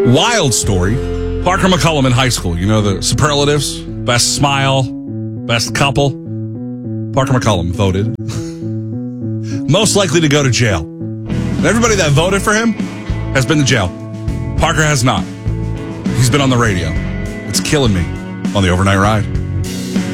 Wild story. Parker McCollum in high school. You know the superlatives? Best smile, best couple. Parker McCollum voted most likely to go to jail. And everybody that voted for him has been to jail. Parker has not. He's been on the radio. It's killing me on the Overnight Ride.